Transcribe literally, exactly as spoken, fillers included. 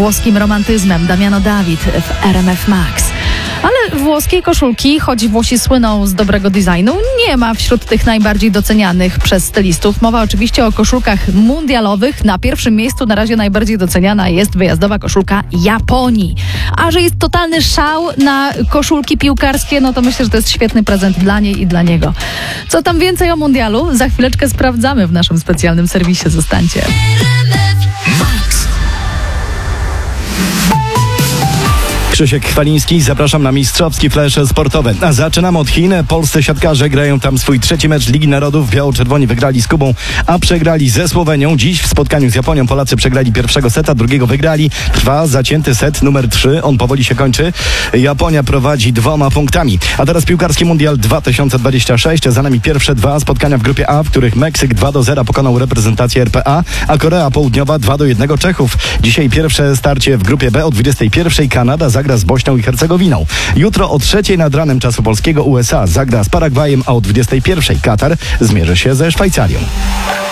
włoskim romantyzmem. Damiano David w R M F Max. Ale włoskie koszulki, choć Włosi słyną z dobrego designu, nie ma wśród tych najbardziej docenianych przez stylistów. Mowa oczywiście o koszulkach mundialowych. Na pierwszym miejscu na razie najbardziej doceniana jest wyjazdowa koszulka Japonii. A że jest totalny szał na koszulki piłkarskie, no to myślę, że to jest świetny prezent dla niej i dla niego. Co tam więcej o mundialu? Za chwileczkę sprawdzamy w naszym specjalnym serwisie. Zostańcie. Krzysiek Chwaliński, zapraszam na mistrzowski flash sportowy. A zaczynamy od Chin. Polscy siatkarze grają tam swój trzeci mecz Ligi Narodów. Biało-czerwoni wygrali z Kubą, a przegrali ze Słowenią. Dziś w spotkaniu z Japonią Polacy przegrali pierwszego seta, drugiego wygrali. Trwa zacięty set numer trzy. On powoli się kończy. Japonia prowadzi dwoma punktami. A teraz piłkarski mundial dwa tysiące dwudziesty szósty. Za nami pierwsze dwa spotkania w grupie A, w których Meksyk dwa do zera pokonał reprezentację R P A, a Korea Południowa dwa do jednego Czechów. Dzisiaj pierwsze starcie w grupie B o dwudziestej pierwszej. Kanada zagra z Bośnią i Hercegowiną. Jutro o trzeciej nad ranem czasu polskiego U S A zagra z Paragwajem, a o dwudziestej pierwszej Katar zmierzy się ze Szwajcarią.